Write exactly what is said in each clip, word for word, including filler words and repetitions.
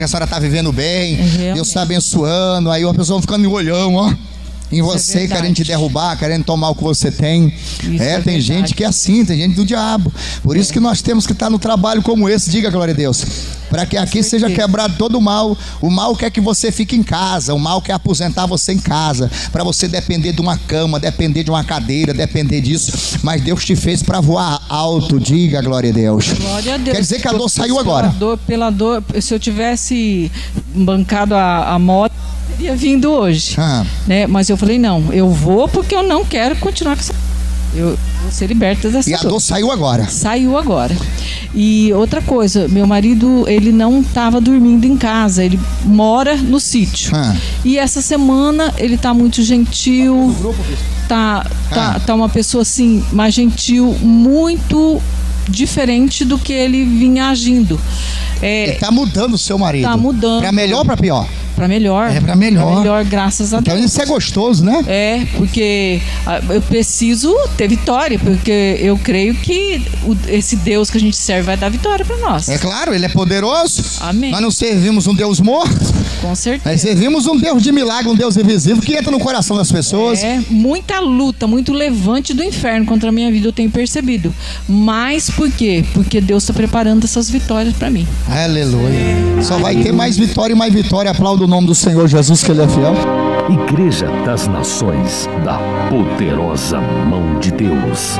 a senhora está vivendo bem, é, Deus está abençoando, aí a pessoa vai ficando em olhão, ó, em você, é querendo te derrubar, querendo tomar o que você tem. Isso é, é tem verdade. gente que é assim, tem gente do diabo. Por isso que nós temos que estar no trabalho como esse, diga glória a Deus, para que aqui seja quebrado todo o mal. O mal quer que você fique em casa, o mal quer aposentar você em casa, para você depender de uma cama, depender de uma cadeira, depender disso. Mas Deus te fez para voar alto, diga glória a Deus. Glória a Deus. Quer dizer que a dor saiu agora. Pela dor, pela dor, se eu tivesse bancado a, a moto, teria vindo hoje, Ah. né? Mas eu falei, não, eu vou porque eu não quero continuar com essa. Eu vou ser liberta dessa E a dor saiu agora. Saiu agora. E outra coisa, meu marido, ele não estava dormindo em casa, ele mora no sítio. Ah. E essa semana ele tá muito gentil, tá, tá, Ah. tá uma pessoa assim, mais gentil, muito diferente do que ele vinha agindo. É, Ele tá mudando o seu marido. Tá mudando. Pra melhor ou pra pior? Pra melhor. É pra melhor. Pra melhor, graças a Então Deus. isso é gostoso, né? É, porque ah, eu preciso ter vitória, porque eu creio que o, esse Deus que a gente serve vai dar vitória pra nós. É claro, ele é poderoso. Amém. Nós não servimos um Deus morto, Com certeza. nós servimos um Deus de milagre, um Deus invisível que entra no coração das pessoas. É muita luta, muito levante do inferno contra a minha vida, eu tenho percebido. Mas por quê? Porque Deus está preparando essas vitórias pra mim. Aleluia. Só vai ter mais vitória e mais vitória. Aplauda o nome do Senhor Jesus, que ele é fiel. Igreja das Nações da Poderosa Mão de Deus.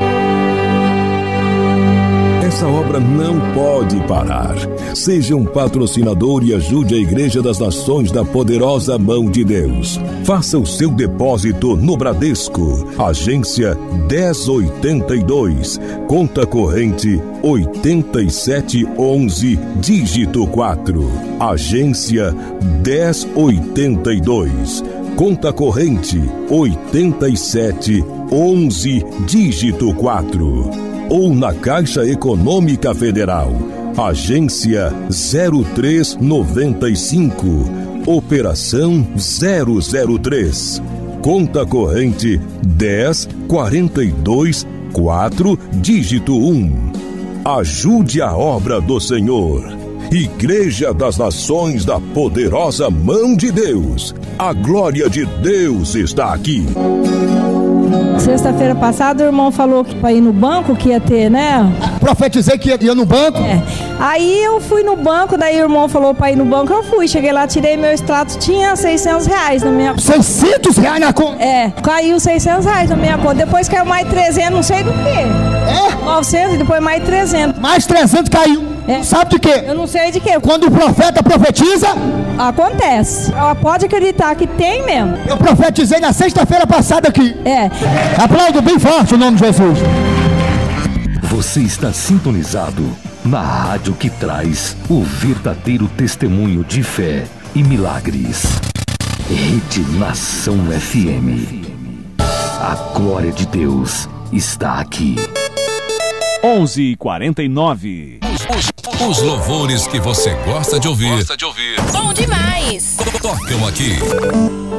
Essa obra não pode parar. Seja um patrocinador e ajude a Igreja das Nações da Poderosa Mão de Deus. Faça o seu depósito no Bradesco, agência dez oitenta e dois, conta corrente oitenta e sete onze, dígito quatro. Agência dez oitenta e dois, conta corrente oitenta e sete onze, dígito quatro. Ou na Caixa Econômica Federal, agência zero três noventa e cinco, operação zero zero três, conta corrente dez quarenta e dois quatro, dígito um. Ajude a obra do Senhor. Igreja das Nações da Poderosa Mão de Deus. A glória de Deus está aqui. Sexta-feira passada o irmão falou que para ir no banco que ia ter, né? Profetizei que ia, ia no banco. É. Aí eu fui no banco, daí o irmão falou para ir no banco, eu fui. Cheguei lá, tirei meu extrato, tinha seiscentos reais na minha conta. seiscentos reais na conta? É, caiu seiscentos reais na minha conta. Depois caiu mais trezentos, não sei do que. É? novecentos e depois mais trezentos. Mais trezentos caiu. É. Sabe de quê? Eu não sei de quê. Quando o profeta profetiza, Acontece. Ela pode acreditar que tem mesmo. eu profetizei na sexta-feira passada aqui. É. Aplaudo bem forte o nome de Jesus. Você está sintonizado na rádio que traz o verdadeiro testemunho de fé e milagres. Rede Nação F M. A glória de Deus está aqui. onze e quarenta e nove. Os, os louvores que você gosta de ouvir. Gosta de ouvir. Bom demais. Tocam aqui.